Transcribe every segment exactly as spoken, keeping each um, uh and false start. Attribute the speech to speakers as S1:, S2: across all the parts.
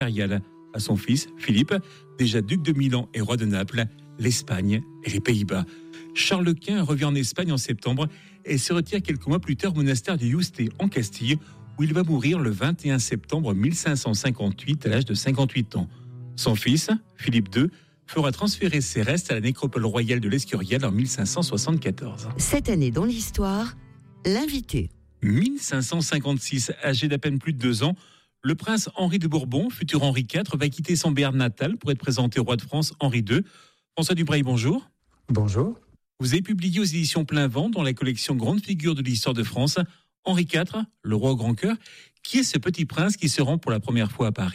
S1: impériale à son fils, Philippe, déjà duc de Milan et roi de Naples, l'Espagne et les Pays-Bas. Charles Quint revient en Espagne en septembre et se retire quelques mois plus tard au monastère de Yuste en Castille, où il va mourir le vingt et un septembre mille cinq cent cinquante-huit à l'âge de cinquante-huit ans. Son fils, Philippe deux, fera transférer ses restes à la nécropole royale de l'Escurial en mille cinq cent soixante-quatorze.
S2: Cette année dans l'histoire, l'invité.
S1: mille cinq cent cinquante-six, âgé d'à peine plus de deux ans, le prince Henri de Bourbon, futur Henri quatre, va quitter son Béarn natal pour être présenté au roi de France Henri deux. François Dubreuil, bonjour.
S3: Bonjour.
S1: Vous avez publié aux éditions Plein Vent, dans la collection Grande figure de l'histoire de France, Henri quatre, le roi au grand cœur. Qui est ce petit prince qui se rend pour la première fois à Paris ?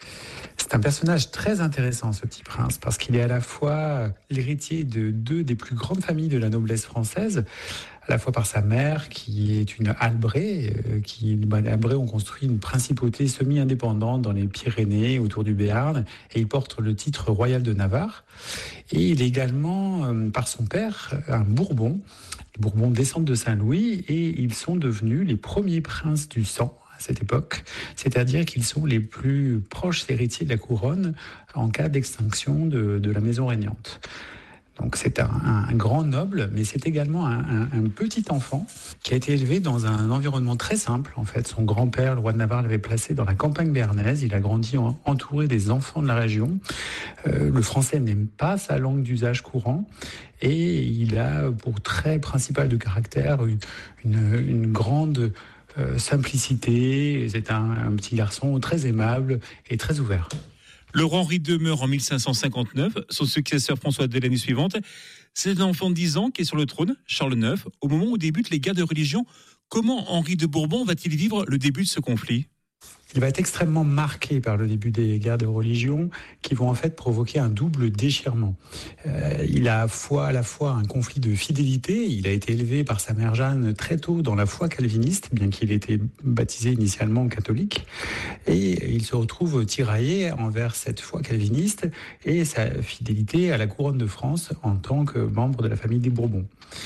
S3: C'est un personnage très intéressant, ce petit prince, parce qu'il est à la fois l'héritier de deux des plus grandes familles de la noblesse française, à la fois par sa mère, qui est une Albret, euh, qui les Albret ont construit une principauté semi-indépendante dans les Pyrénées, autour du Béarn, et il porte le titre royal de Navarre. Et il est également, euh, par son père, un Bourbon. Les Bourbons descendent de Saint-Louis, et ils sont devenus les premiers princes du sang à cette époque, c'est-à-dire qu'ils sont les plus proches héritiers de la couronne en cas d'extinction de, de la maison régnante. Donc c'est un, un grand noble, mais c'est également un, un, un petit enfant qui a été élevé dans un environnement très simple. En fait, son grand-père, le roi de Navarre, l'avait placé dans la campagne béarnaise. Il a grandi en, entouré des enfants de la région. Euh, le français n'aime pas sa langue d'usage courant. Et il a pour trait principal de caractère une, une, une grande Euh, simplicité. C'est un, un petit garçon très aimable et très ouvert.
S1: Le roi Henri deux meurt en mille cinq cent cinquante-neuf. Son successeur François deux l'année suivante. C'est un enfant de dix ans qui est sur le trône, Charles neuf. Au moment où débutent les guerres de religion, comment Henri de Bourbon va-t-il vivre le début de ce conflit ?
S3: Il va être extrêmement marqué par le début des guerres de religion qui vont en fait provoquer un double déchirement. Euh, il a à, fois, à la fois un conflit de fidélité. Il a été élevé par sa mère Jeanne très tôt dans la foi calviniste, bien qu'il ait été baptisé initialement catholique. Et il se retrouve tiraillé envers cette foi calviniste et sa fidélité à la couronne de France en tant que membre de la famille des Bourbons.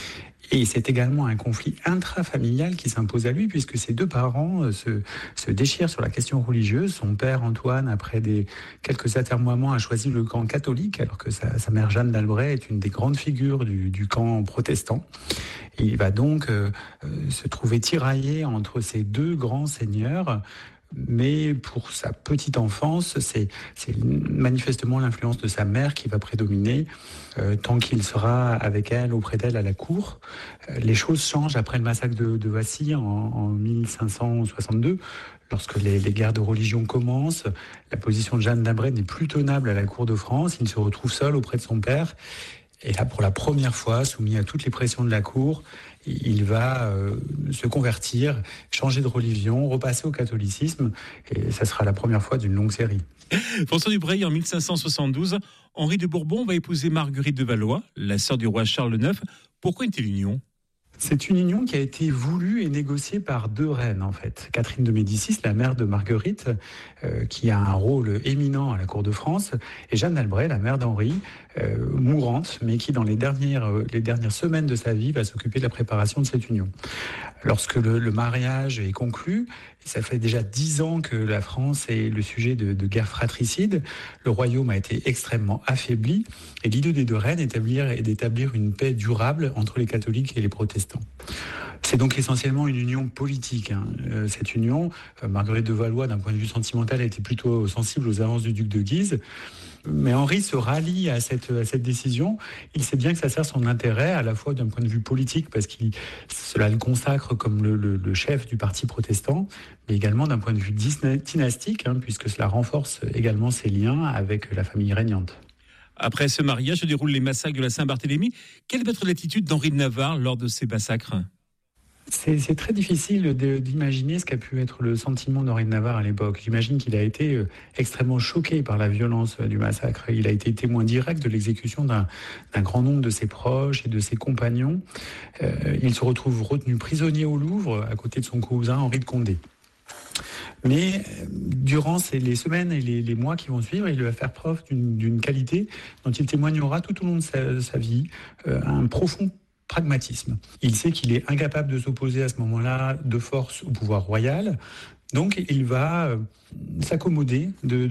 S3: Et c'est également un conflit intrafamilial qui s'impose à lui, puisque ses deux parents se, se déchirent sur la question religieuse. Son père, Antoine, après des, quelques atermoiements, a choisi le camp catholique, alors que sa, sa mère, Jeanne d'Albret, est une des grandes figures du, du camp protestant. Et il va donc euh, se trouver tiraillé entre ces deux grands seigneurs. Mais pour sa petite enfance, c'est, c'est manifestement l'influence de sa mère qui va prédominer euh, tant qu'il sera avec elle, auprès d'elle à la cour. Euh, les choses changent après le massacre de, de Vassy en, en mille cinq cent soixante-deux. Lorsque les, les guerres de religion commencent, la position de Jeanne d'Albret n'est plus tenable à la cour de France. Il se retrouve seul auprès de son père. Et là, pour la première fois, soumis à toutes les pressions de la cour, il va euh, se convertir, changer de religion, repasser au catholicisme. Et ça sera la première fois d'une longue série.
S1: François Dubreuil, en mille cinq cent soixante-douze, Henri de Bourbon va épouser Marguerite de Valois, la sœur du roi Charles neuf. Pourquoi une telle union ?
S3: C'est une union qui a été voulue et négociée par deux reines, en fait. Catherine de Médicis, la mère de Marguerite, euh, qui a un rôle éminent à la cour de France, et Jeanne d'Albret, la mère d'Henri, euh, mourante, mais qui, dans les dernières, euh, les dernières semaines de sa vie, va s'occuper de la préparation de cette union. Lorsque le, le mariage est conclu, ça fait déjà dix ans que la France est le sujet de, de guerres fratricides. Le royaume a été extrêmement affaibli et l'idée des deux reines établir, est d'établir une paix durable entre les catholiques et les protestants. C'est donc essentiellement une union politique. Hein. Euh, cette union, euh, Marguerite de Valois, d'un point de vue sentimental, a été plutôt sensible aux avances du duc de Guise. Mais Henri se rallie à cette, à cette décision. Il sait bien que ça sert son intérêt, à la fois d'un point de vue politique, parce que cela le consacre comme le, le, le chef du parti protestant, mais également d'un point de vue dynastique, hein, puisque cela renforce également ses liens avec la famille régnante.
S1: Après ce mariage se déroulent les massacres de la Saint-Barthélemy. Quelle va être l'attitude d'Henri de Navarre lors de ces massacres ?
S3: C'est, c'est très difficile de, d'imaginer ce qu'a pu être le sentiment d'Henri de Navarre à l'époque. J'imagine qu'il a été euh, extrêmement choqué par la violence euh, du massacre. Il a été témoin direct de l'exécution d'un, d'un grand nombre de ses proches et de ses compagnons. Euh, il se retrouve retenu prisonnier au Louvre à côté de son cousin Henri de Condé. Mais durant ces, les semaines et les, les mois qui vont suivre, il va faire preuve d'une, d'une qualité dont il témoignera tout au long de sa, sa vie, euh, un profond pragmatisme. Il sait qu'il est incapable de s'opposer à ce moment-là de force au pouvoir royal, donc il va s'accommoder de